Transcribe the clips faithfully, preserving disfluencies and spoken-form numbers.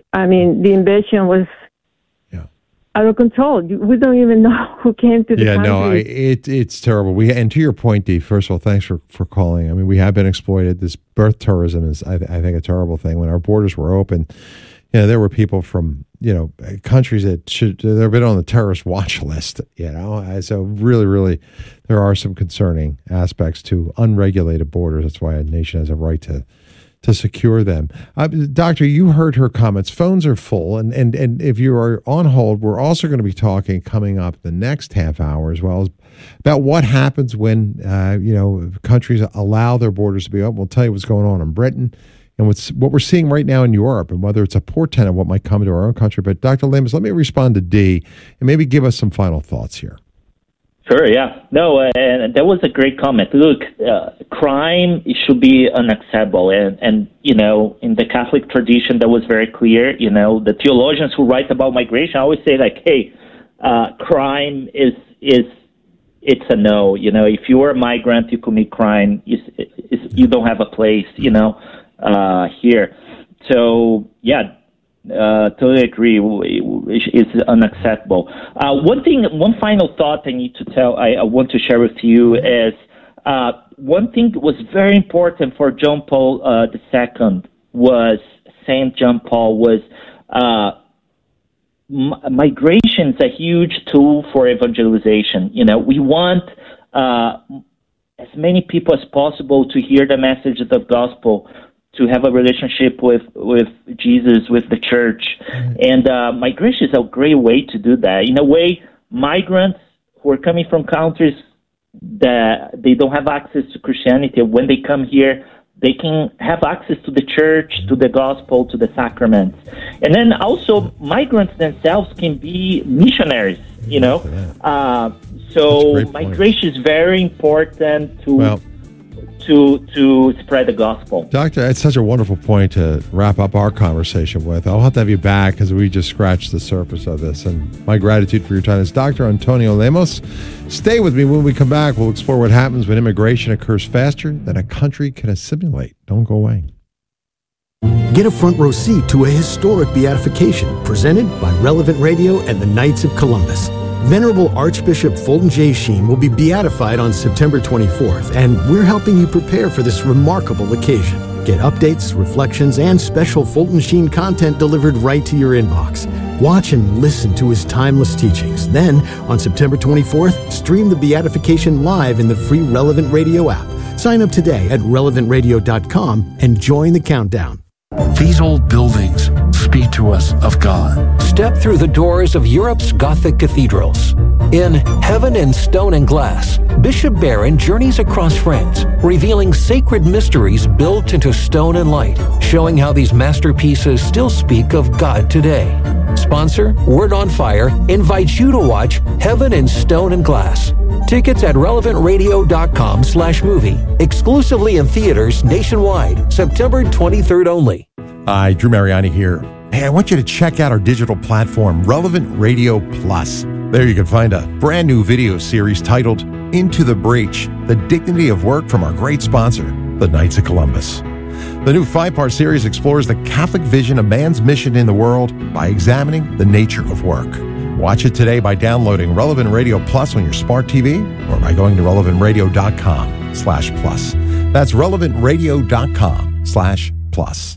I mean, the invasion was yeah. out of control. We don't even know who came to the yeah, country. Yeah, no, I, it, it's terrible. We And to your point, Dee, first of all, thanks for, for calling. I mean, we have been exploited. This birth tourism is, I, I think, a terrible thing. When our borders were open, you know, there were people from, you know, countries that should, they've been on the terrorist watch list, you know. So really, really, there are some concerning aspects to unregulated borders. That's why a nation has a right to to secure them. Uh, Doctor, you heard her comments. Phones are full. And, and, and if you are on hold, we're also going to be talking coming up the next half hour as well as about what happens when, uh, you know, countries allow their borders to be open. We'll tell you what's going on in Britain and what's, what we're seeing right now in Europe and whether it's a portent of what might come to our own country. But Doctor Lemus, let me respond to Dee and maybe give us some final thoughts here. Sure, yeah. No, uh, and that was a great comment. Look, uh, crime should be unacceptable. And, and, you know, in the Catholic tradition, that was very clear. You know, the theologians who write about migration always say, like, hey, uh, crime is, is it's a no. You know, if you're a migrant, you commit crime, it's, it's, you don't have a place, you know, uh, here. So, yeah. Uh, totally agree. It's unacceptable. Uh, one thing, one final thought I need to tell, I, I want to share with you is uh, one thing that was very important for John Paul uh, the Second was Saint John Paul was uh, m- migration is a huge tool for evangelization. You know, we want uh, as many people as possible to hear the message of the gospel, to have a relationship with, with Jesus, with the church. Mm-hmm. And uh, migration is a great way to do that. In a way, migrants who are coming from countries that they don't have access to Christianity, when they come here, they can have access to the church, to the gospel, to the sacraments. And then also, migrants themselves can be missionaries, you know. Uh, so migration is very important to... Well, to to spread the gospel. Doctor, it's such a wonderful point to wrap up our conversation with. I'll have to have you back because we just scratched the surface of this. And my gratitude for your time is Doctor Antonio Lemos. Stay with me. When we come back, we'll explore what happens when immigration occurs faster than a country can assimilate. Don't go away. Get a front row seat to a historic beatification presented by Relevant Radio and the Knights of Columbus. Venerable Archbishop Fulton J. Sheen will be beatified on September twenty-fourth, and we're helping you prepare for this remarkable occasion. Get updates, reflections, and special Fulton Sheen content delivered right to your inbox. Watch and listen to his timeless teachings. Then, on September twenty-fourth, stream the beatification live in the free Relevant Radio app. Sign up today at relevant radio dot com and join the countdown. These old buildings speak to us of God. Step through the doors of Europe's Gothic cathedrals. In Heaven in Stone and Glass, Bishop Barron journeys across France, revealing sacred mysteries built into stone and light, showing how these masterpieces still speak of God today. Sponsor, Word on Fire, invites you to watch Heaven in Stone and Glass. Tickets at relevant radio dot com slash movie. Exclusively in theaters nationwide, September twenty-third only. Hi, Drew Mariani here. Hey, I want you to check out our digital platform, Relevant Radio Plus. There you can find a brand new video series titled Into the Breach, The Dignity of Work from our great sponsor, the Knights of Columbus. The new five-part series explores the Catholic vision of man's mission in the world by examining the nature of work. Watch it today by downloading Relevant Radio Plus on your smart T V or by going to relevant radio dot com slash plus. That's relevant radio dot com slash plus.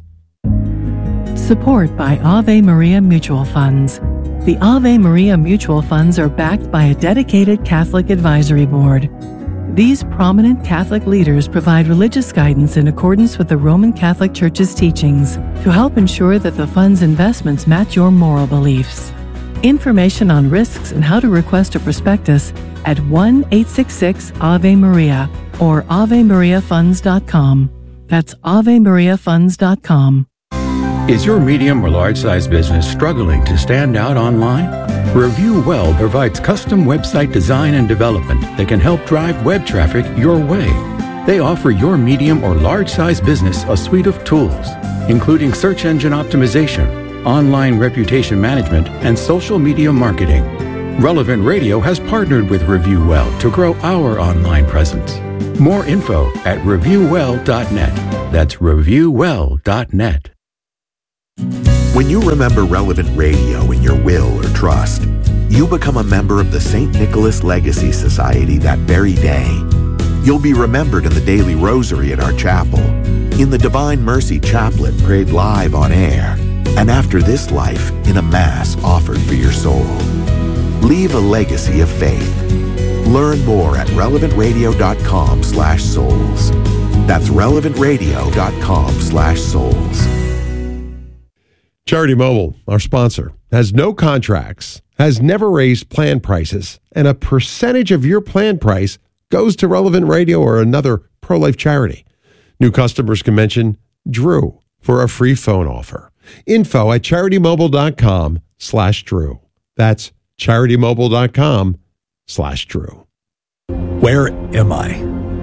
Support by Ave Maria Mutual Funds. The Ave Maria Mutual Funds are backed by a dedicated Catholic advisory board. These prominent Catholic leaders provide religious guidance in accordance with the Roman Catholic Church's teachings to help ensure that the fund's investments match your moral beliefs. Information on risks and how to request a prospectus at one eight six six Ave Maria or ave maria funds dot com. That's ave maria funds dot com. Is your medium or large-size business struggling to stand out online? ReviewWell provides custom website design and development that can help drive web traffic your way. They offer your medium or large-size business a suite of tools, including search engine optimization, online reputation management, and social media marketing. Relevant Radio has partnered with ReviewWell to grow our online presence. More info at review well dot net. That's review well dot net. When you remember Relevant Radio in your will or trust, you become a member of the Saint Nicholas Legacy Society that very day. You'll be remembered in the daily rosary at our chapel, in the Divine Mercy Chaplet prayed live on air, and after this life in a Mass offered for your soul. Leave a legacy of faith. Learn more at relevantradio.com slash souls. That's relevantradio.com slash souls. Charity Mobile, our sponsor, has no contracts, has never raised plan prices, and a percentage of your plan price goes to Relevant Radio or another pro-life charity. New customers can mention Drew for a free phone offer. Info at charitymobile.com slash Drew. That's charitymobile.com slash Drew. Where am I?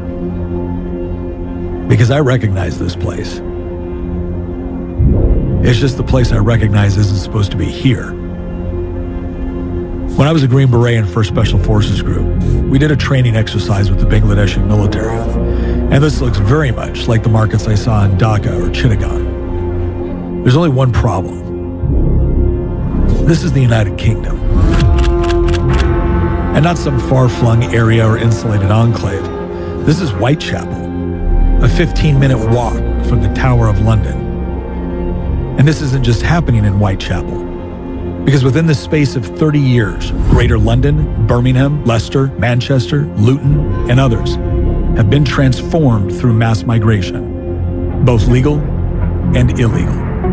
Because I recognize this place. It's just the place I recognize isn't supposed to be here. When I was a Green Beret in first Special Forces Group, we did a training exercise with the Bangladeshi military. And this looks very much like the markets I saw in Dhaka or Chittagong. There's only one problem. This is the United Kingdom. And not some far-flung area or insulated enclave. This is Whitechapel, a fifteen-minute walk from the Tower of London. And this isn't just happening in Whitechapel, because within the space of thirty years, Greater London, Birmingham, Leicester, Manchester, Luton, and others have been transformed through mass migration, both legal and illegal.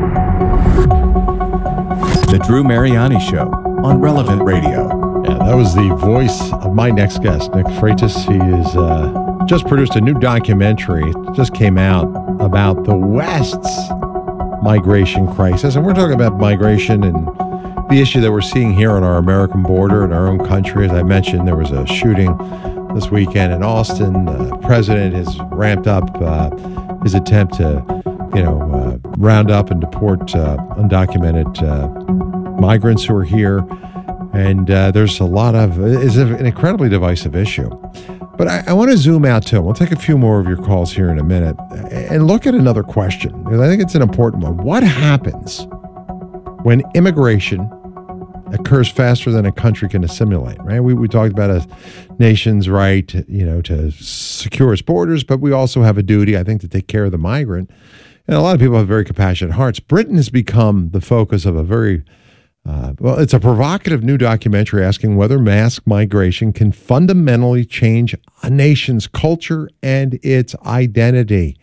The Drew Mariani Show on Relevant Radio. Yeah, that was the voice of my next guest, Nick Freitas. He is uh, just produced a new documentary. It just came out about the West's migration crisis. And we're talking about migration and the issue that we're seeing here on our American border in our own country. As I mentioned, there was a shooting this weekend in Austin. The president has ramped up uh, his attempt to, you know, uh, round up and deport uh, undocumented uh, migrants who are here. And uh, there's a lot of, it's an incredibly divisive issue. But I, I want to zoom out too. We'll take a few more of your calls here in a minute and look at another question, because I think it's an important one. What happens when immigration occurs faster than a country can assimilate, right? We, we talked about a nation's right, you know, to secure its borders, but we also have a duty, I think, to take care of the migrant. And a lot of people have very compassionate hearts. Britain has become the focus of a very Uh, well, it's a provocative new documentary asking whether mass migration can fundamentally change a nation's culture and its identity.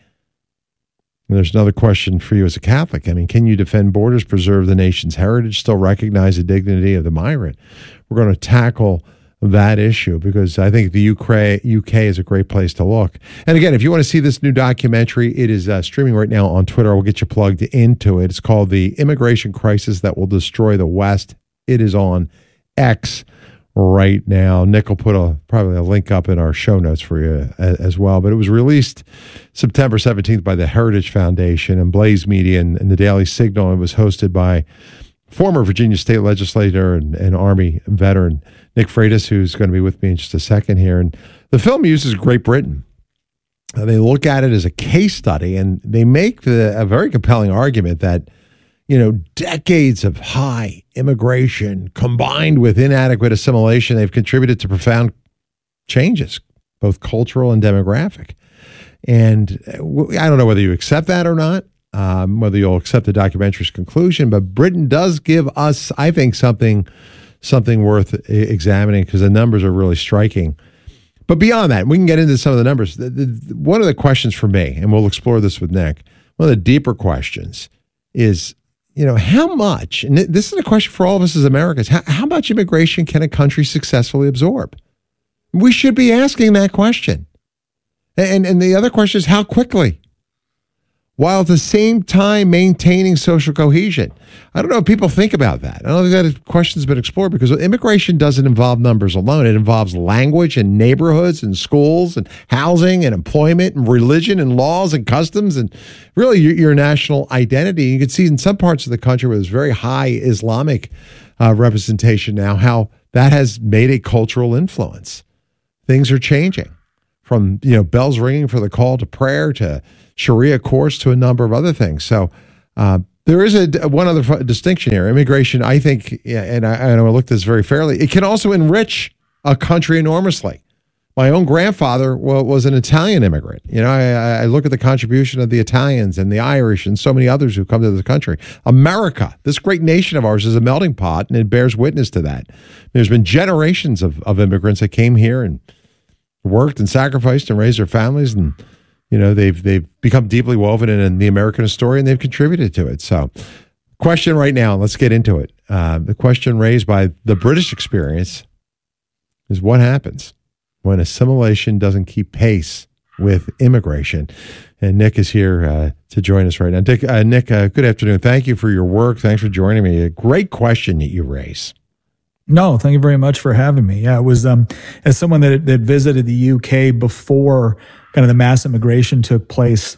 And there's another question for you as a Catholic. I mean, can you defend borders, preserve the nation's heritage, still recognize the dignity of the migrant? We're going to tackle that issue because I think the U K is a great place to look. And again, if you want to see this new documentary, it is uh, streaming right now on Twitter. We'll get you plugged into it. It's called The Immigration Crisis That Will Destroy the West. It is on X right now. Nick will put a probably a link up in our show notes for you as, as well. But it was released September seventeenth by the Heritage Foundation and Blaze Media and, and the Daily Signal. It was hosted by former Virginia state legislator and, and Army veteran Nick Freitas, who's going to be with me in just a second here. And the film uses Great Britain. Uh, they look at it as a case study, and they make the, a very compelling argument that, you know, decades of high immigration combined with inadequate assimilation, they've contributed to profound changes, both cultural and demographic. And I don't know whether you accept that or not, um, whether you'll accept the documentary's conclusion, but Britain does give us, I think, something something worth examining because the numbers are really striking. But beyond that, we can get into some of the numbers. The, the, one of the questions for me, and we'll explore this with Nick, one of the deeper questions is, you know, how much, and this is a question for all of us as Americans, how, how much immigration can a country successfully absorb? We should be asking that question. And, and the other question is how quickly, while at the same time maintaining social cohesion. I don't know if people think about that. I don't think that question's been explored because immigration doesn't involve numbers alone. It involves language and neighborhoods and schools and housing and employment and religion and laws and customs and really your, your national identity. You can see in some parts of the country where there's very high Islamic uh, representation now, how that has made a cultural influence. Things are changing from, you know, bells ringing for the call to prayer to Sharia courts to a number of other things. So uh, There is a one other f- distinction here. Immigration, I think, yeah, and I, and I look at this very fairly, it can also enrich a country enormously. My own grandfather was, was an Italian immigrant. You know, I, I look at the contribution of the Italians and the Irish and so many others who come to the country. America, this great nation of ours, is a melting pot, and it bears witness to that. There's been generations of, of immigrants that came here and worked and sacrificed and raised their families, and you know, they've they've become deeply woven in the American story, and they've contributed to it. So, question right now, let's get into it. Uh, the question raised by the British experience is, what happens when assimilation doesn't keep pace with immigration? And Nick is here uh, to join us right now. Dick, uh, Nick, uh, good afternoon. Thank you for your work. Thanks for joining me. A great question that you raise. No, thank you very much for having me. Yeah, it was um, as someone that that visited the U K before kind of the mass immigration took place,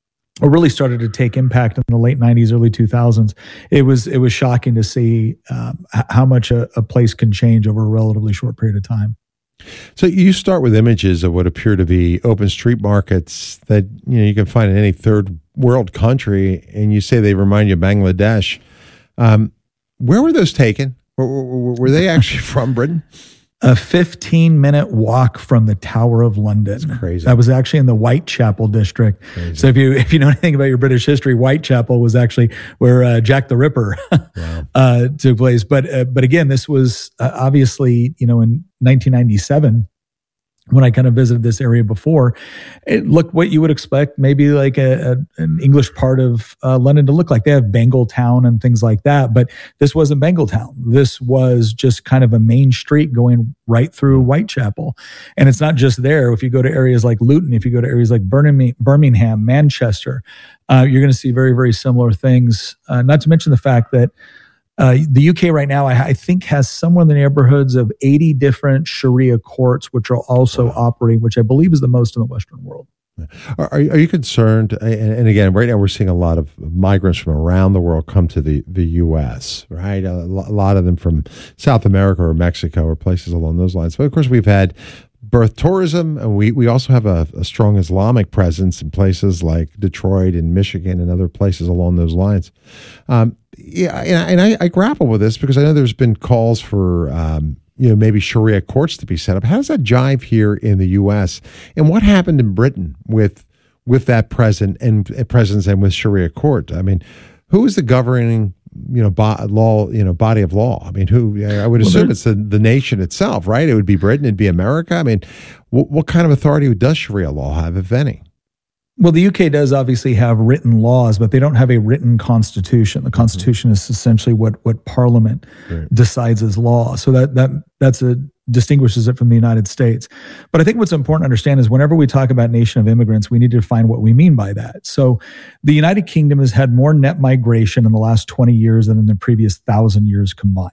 or really started to take impact in the late nineties, early two thousands. It was it was shocking to see um, how much a, a place can change over a relatively short period of time. So you start with images of what appear to be open street markets that you know you can find in any third world country, and you say they remind you of Bangladesh. Um, where were those taken? Were, were they actually from Britain? A fifteen minute walk from the Tower of London. That's crazy. That was actually in the Whitechapel district. Crazy. So if you if you know anything about your British history, Whitechapel was actually where uh, Jack the Ripper wow. uh, took place. But uh, but again, this was uh, obviously, you know, in nineteen ninety-seven. When I kind of visited this area before, it looked what you would expect, maybe like a, a, an English part of uh, London to look like. They have Bangletown and things like that, but this wasn't Bangletown. This was just kind of a main street going right through Whitechapel. And it's not just there. If you go to areas like Luton, if you go to areas like Birmingham, Manchester, uh, you're going to see very, very similar things. Uh, not to mention the fact that Uh, the U K right now, I, I think, has somewhere in the neighborhoods of eighty different Sharia courts, which are also operating, which I believe is the most in the Western world. Are, are you concerned? And, and again, right now we're seeing a lot of migrants from around the world come to the, the U S, right? A, a lot of them from South America or Mexico or places along those lines. But of course, we've had birth tourism, and we, we also have a, a strong Islamic presence in places like Detroit and Michigan and other places along those lines. Um, yeah, and, and I, I grapple with this because I know there's been calls for um, you know maybe Sharia courts to be set up. How does that jive here in the U S? And what happened in Britain with with that present and uh, presence and with Sharia court? I mean, who is the governing you know bo- law you know body of law? I mean, who I would assume well, it's the, the nation itself, right? It would be Britain, it'd be America. I mean, w- what kind of authority does Sharia law have, if any? Well, the U K does obviously have written laws, but they don't have a written constitution. The constitution mm-hmm. is essentially what what Parliament right. decides as law. So that that that's a distinguishes it from the United States. But I think what's important to understand is whenever we talk about nation of immigrants, we need to define what we mean by that. So the United Kingdom has had more net migration in the last twenty years than in the previous thousand years combined.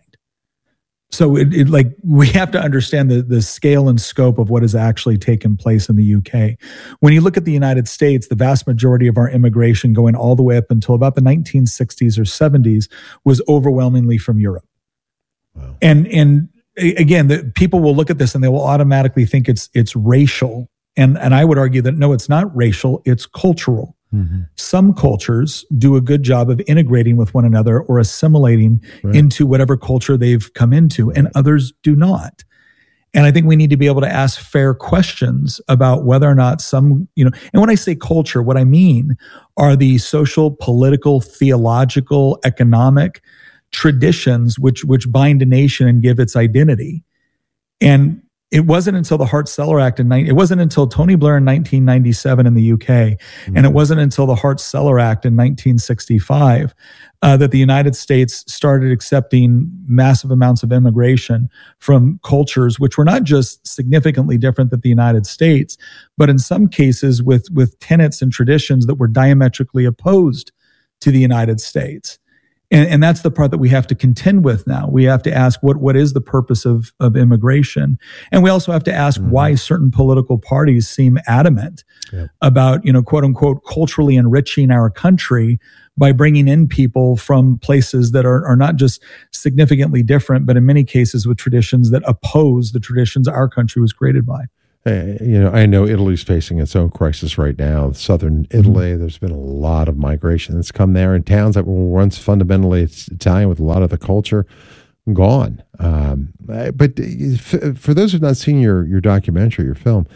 So it, it like we have to understand the, the scale and scope of what has actually taken place in the U K. When you look at the United States, the vast majority of our immigration going all the way up until about the nineteen sixties or seventies was overwhelmingly from Europe. Wow. And and again, the, people will look at this and they will automatically think it's it's racial. And and I would argue that no, it's not racial, it's cultural. Mm-hmm. Some cultures do a good job of integrating with one another or assimilating right. into whatever culture they've come into, and others do not. And I think we need to be able to ask fair questions about whether or not some, you know, and when I say culture, what I mean are the social, political, theological, economic traditions which which bind a nation and give its identity. And it wasn't until the Hart-Celler Act in it wasn't until Tony Blair in nineteen ninety-seven in the U K, mm-hmm. and it wasn't until the Hart-Celler Act in nineteen sixty-five uh, that the United States started accepting massive amounts of immigration from cultures which were not just significantly different than the United States, but in some cases with with tenets and traditions that were diametrically opposed to the United States. And, and that's the part that we have to contend with now. We have to ask what, what is the purpose of, of immigration? And we also have to ask mm-hmm. why certain political parties seem adamant yep. about, you know, quote unquote, culturally enriching our country by bringing in people from places that are, are not just significantly different, but in many cases with traditions that oppose the traditions our country was created by. Uh, you know, I know Italy's facing its own crisis right now. Southern Italy, mm-hmm. there's been a lot of migration that's come there, and towns that were once fundamentally Italian with a lot of the culture gone. Um, but f- for those who've not seen your your documentary, your film,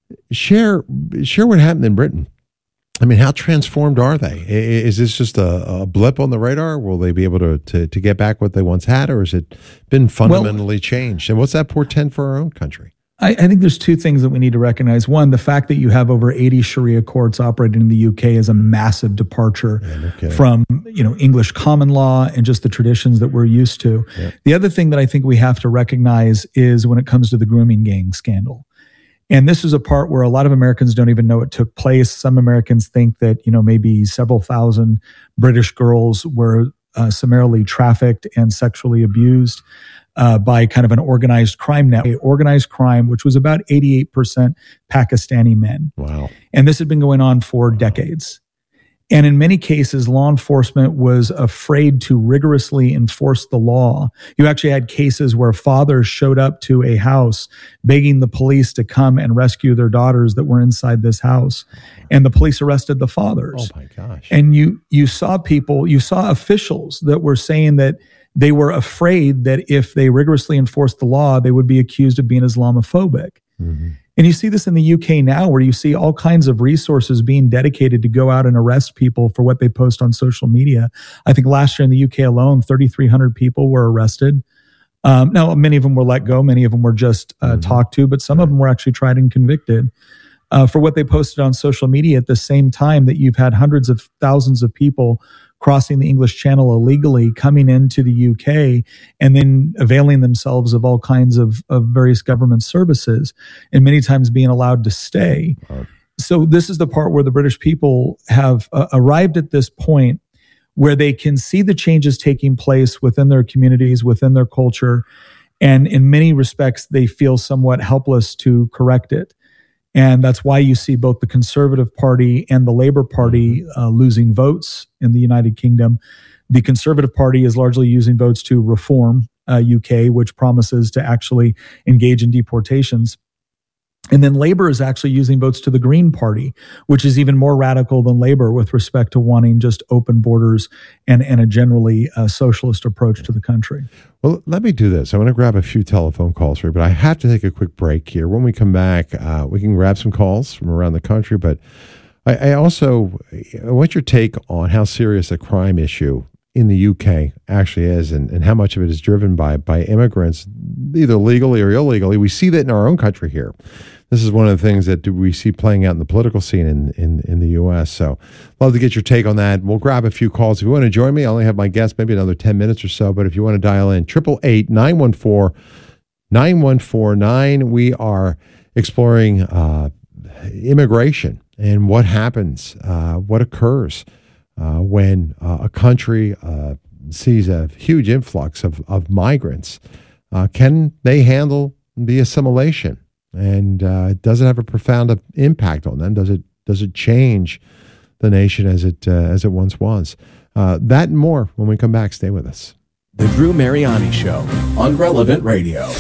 share share what happened in Britain. I mean, how transformed are they? Is this just a, a blip on the radar? Will they be able to, to to get back what they once had, or has it been fundamentally well, changed? And what's that portend for our own country? I, I think there's two things that we need to recognize. One, the fact that you have over eighty Sharia courts operating in the U K is a massive departure yeah, no from you know English common law and just the traditions that we're used to. Yeah. The other thing that I think we have to recognize is when it comes to the grooming gang scandal. And this is a part where a lot of Americans don't even know it took place. Some Americans think that, you know, maybe several thousand British girls were uh, summarily trafficked and sexually abused uh, by kind of an organized crime network, organized crime, which was about eighty-eight percent Pakistani men. Wow. And this had been going on for decades. And in many cases, law enforcement was afraid to rigorously enforce the law. You actually had cases where fathers showed up to a house begging the police to come and rescue their daughters that were inside this house. And the police arrested the fathers. Oh my gosh. And you you saw people, you saw officials that were saying that they were afraid that if they rigorously enforced the law, they would be accused of being Islamophobic. Mm-hmm. And you see this in the U K now, where you see all kinds of resources being dedicated to go out and arrest people for what they post on social media. I think last year in the U K alone, thirty-three hundred people were arrested. Um, now, many of them were let go. Many of them were just uh, mm-hmm. talked to, but some of them were actually tried and convicted uh, for what they posted on social media at the same time that you've had hundreds of thousands of people crossing the English Channel illegally, coming into the U K, and then availing themselves of all kinds of, of various government services, and many times being allowed to stay. Wow. So this is the part where the British people have uh, arrived at this point where they can see the changes taking place within their communities, within their culture, and in many respects, they feel somewhat helpless to correct it. And that's why you see both the Conservative Party and the Labour Party uh, losing votes in the United Kingdom. The Conservative Party is largely using votes to reform uh, U K, which promises to actually engage in deportations. And then Labour is actually using votes to the Green Party, which is even more radical than Labour with respect to wanting just open borders and, and a generally uh, socialist approach to the country. Well, let me do this. I want to grab a few telephone calls for you, but I have to take a quick break here. When we come back, uh, we can grab some calls from around the country, but I, I also I want your take on how serious a crime issue in the U K actually is, and, and how much of it is driven by by immigrants, either legally or illegally. We see that in our own country here. This is one of the things that we see playing out in the political scene in, in, in the U S. So love to get your take on that. We'll grab a few calls. If you want to join me, I only have my guest maybe another ten minutes or so, but if you want to dial in, eight eight eight, nine one four, nine one four nine. We are exploring uh, immigration and what happens, uh, what occurs uh, when uh, a country uh, sees a huge influx of, of migrants. Uh, can they handle the assimilation? And uh, does it have a profound impact on them? Does it does it change the nation as it uh, as it once was? Uh, that and more when we come back. Stay with us. The Drew Mariani Show on Relevant Radio.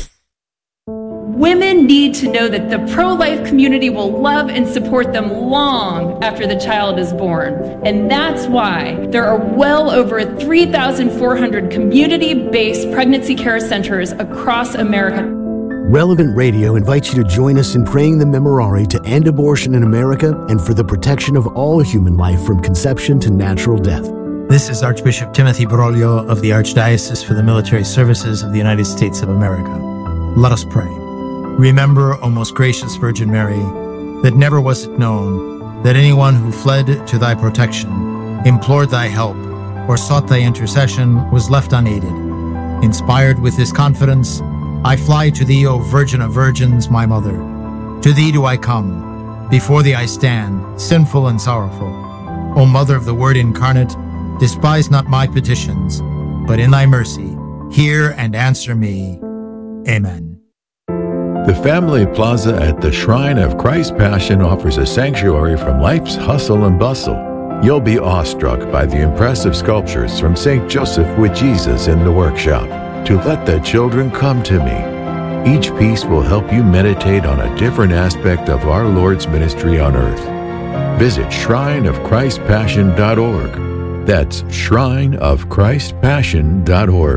Women need to know that the pro-life community will love and support them long after the child is born. And that's why there are well over three thousand four hundred community-based pregnancy care centers across America. Relevant Radio invites you to join us in praying the Memorare to end abortion in America and for the protection of all human life from conception to natural death. This is Archbishop Timothy Broglio of the Archdiocese for the Military Services of the United States of America. Let us pray. Remember, O most gracious Virgin Mary, that never was it known that anyone who fled to thy protection, implored thy help, or sought thy intercession was left unaided. Inspired with this confidence, I fly to thee, O Virgin of Virgins, my mother. To thee do I come. Before thee I stand, sinful and sorrowful. O Mother of the Word incarnate, despise not my petitions, but in thy mercy, hear and answer me. Amen. The Family Plaza at the Shrine of Christ's Passion offers a sanctuary from life's hustle and bustle. You'll be awestruck by the impressive sculptures from Saint Joseph with Jesus in the workshop. To let the children come to me. Each piece will help you meditate on a different aspect of our Lord's ministry on earth. Visit shrine of christ passion dot org. That's shrine of christ passion dot org.